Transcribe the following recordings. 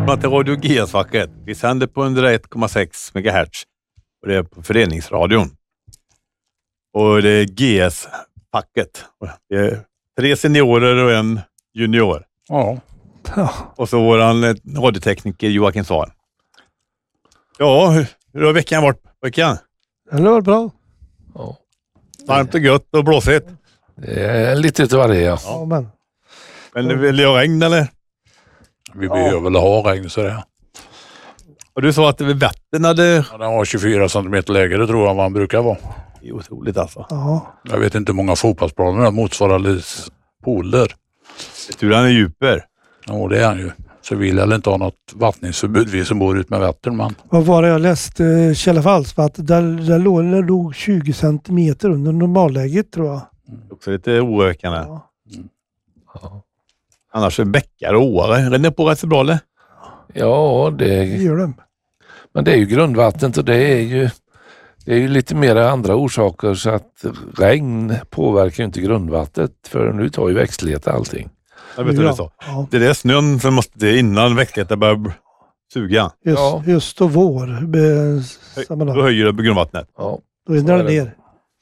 välkomna till Radio GS-facket. Vi sänder på 101,6 MHz och det är på föreningsradion. Och det är GS-facket. Det är 3 seniorer och en junior. Ja. Och så våran radiotekniker Joakim Svahn. Ja, hur har veckan varit? Den har varit bra. Ja. Varmt och gött och blåsigt. Det är lite utav varje, ja. Ja, Men vill jag ha regn eller? Vi behöver väl ha regn så det. Och du sa att det var Vättern hade... Ja, den har 24 cm lägre tror jag man brukar vara. Det är otroligt alltså. Ja. Jag vet inte hur många fotbollsplaner motsvarande pooler. Tur han är djuper. Ja, det är han ju. Så vill jag inte ha något vattningsförbud vi som bor ut med Vättern, man. Vad var det jag läste? Källafallsvatten. Där låg 20 centimeter under normalläget tror jag. Också lite oökande. Ja. Ja. Annars är bäckar och åar. Rinner på rätt så bra eller? Ja, Det gör de. men det är ju grundvattnet och det är ju lite mer andra orsaker så att regn påverkar inte grundvattnet för nu tar ju växtlighet allting. Jag vet hur det är så. Ja. Det är snön som måste till innan växtligheten börjar suga. Just och vår. Då höjer det grundvattnet. Ja. Då rinner det ner.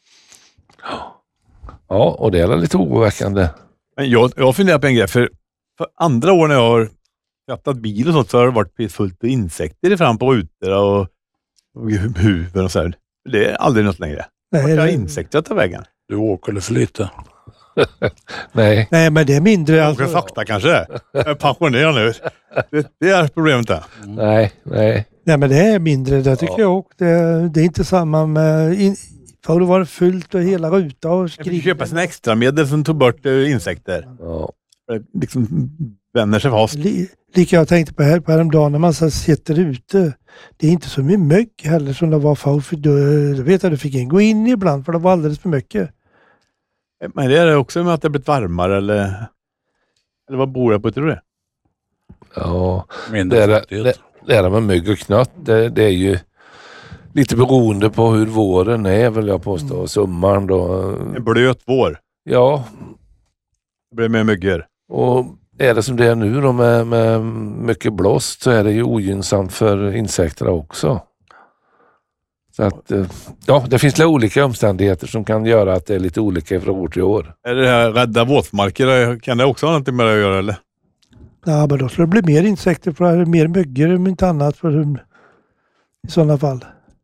Ja, och det är lite oroväckande. Men jag funderar på en grej. För andra år när jag har rattat bil och sånt så har det varit fullt av insekter fram på rutorna och huvuden och så här. Det är aldrig något längre. Vart är insekter att ta vägen? Du åker för lite. Nej, men det är mindre. Jag åker sakta kanske. Jag är pensionerad nu. Det är problemet där. Nej. Nej, men det är mindre. Det tycker jag också. Det är inte samma med... För det var fullt och hela ruta och Jag fick skriva. köpa sina extra medel som tog bort insekter. Ja. Liksom vänner sig fast. Lika jag tänkte på häromdagen när man så sitter ute. Det är inte så mycket mögg heller som det var förr. För då vet jag, du fick en gå in ibland för det var alldeles för mycket. Men det är också med att det blivit varmare eller vad bor jag på, tror du? Ja, det är med mygg och knött. Det är ju lite beroende på hur våren är, vill jag påstå. Sommaren då. En blöt vår. Ja. Det blir mer myggor. Och är det som det är nu då med mycket blåst så är det ju ogynnsamt för insekterna också. Så att, ja, det finns olika omständigheter som kan göra att det är lite olika från år till år. Är det här rädda våtmarker, kan det också ha något med det att göra eller? Ja, men då skulle det bli mer insekter för det är mer myggor om inte annat i sådana fall.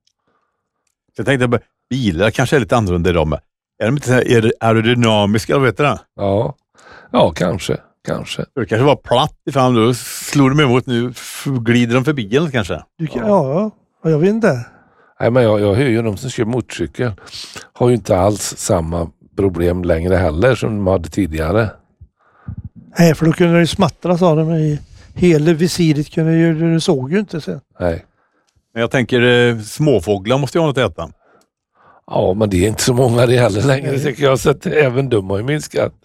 Jag tänkte på bilar kanske är lite annorlunda i dem. Är de inte så här aerodynamiska, vet du det? Ja, kanske. Det kanske var platt ifrån då slår de emot nu glider de förbi eller kanske? Ja, jag vet inte. Nej, men jag hör ju de som kör motorcykel har ju inte alls samma problem längre heller som de hade tidigare. Nej, för då kunde det ju smattra, sa de. I hela visiret kunde ju, du såg ju inte sen. Nej. Men jag tänker småfåglar måste ju ha något att äta. Ja, men det är inte så många det heller längre tycker jag, så att även de har ju minskat.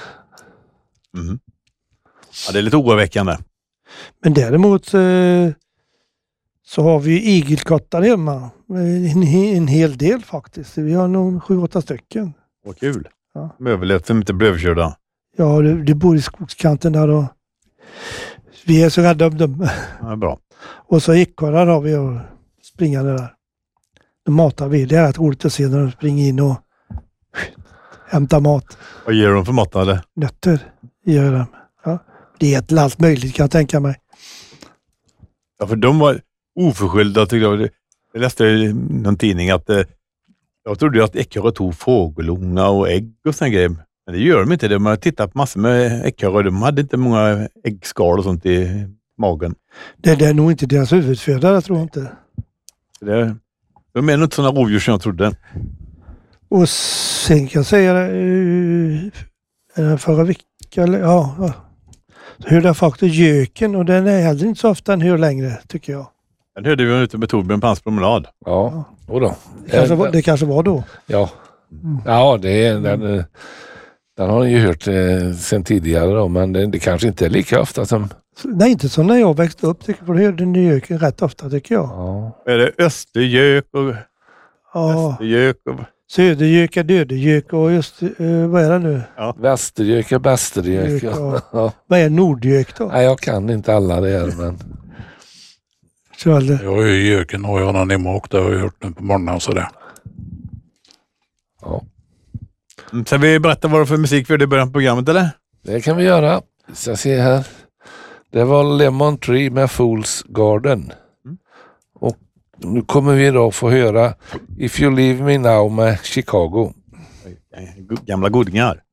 Mm. Ja, det är lite oroväckande. Men däremot så har vi ju igelkottar hemma. En hel del faktiskt. Vi har nog 7-8 stycken. Vad kul. Ja. De överlevt som inte blev överkörda. Ja, det bor i skogskanten där och vi är så rädda om dem. Ja, bra. Och så ekorrar har vi och springande där. De matar vi. Det är rätt roligt att se när de springer in och hämtar mat. Vad ger de för mat eller? Nötter gör de. Ja. Det är allt möjligt kan jag tänka mig. Ja, för de var oförskyllda tycker jag. Jag läste i någon tidning att jag trodde att ekorrar tog fågelunga och ägg och sån grejer. Men det gör de inte. De har tittat på massor med ekorrar. De hade inte många äggskal och sånt i magen. Det är nog inte deras huvudföda, jag tror inte. De är nog inte sådana rovdjur som jag trodde. Och sen kan jag säga förra veckan, ja. Så hörde jag faktiskt göken och den är heller inte så ofta en hör längre, tycker jag. Den hörde vi ute med Torbjörn på hans promenad. Ja, då. Det kanske var då. Ja, den har ju hört sen tidigare då, men det kanske inte är lika ofta som... Nej, inte som när jag växte upp, tycker jag, för då hörde ni göken rätt ofta, tycker jag. Ja. Är det östergök och västergök och... Södergök, dödergök och just, vad är det nu? Ja. Västergök, bästergök. Vad är nordgök då? Nej, jag kan inte alla det här, men... Charlie. Jag är i öken och jag har någon emok. Det har jag hört nu på morgonen och sådär. Ja, Ska vi berätta vad det är för musik vi hörde i början på programmet, eller? det kan vi göra. Vi ska se här. Det var Lemon Tree med Fool's Garden. Och nu kommer vi då få höra If You Leave Me Now med Chicago. Gamla godingar.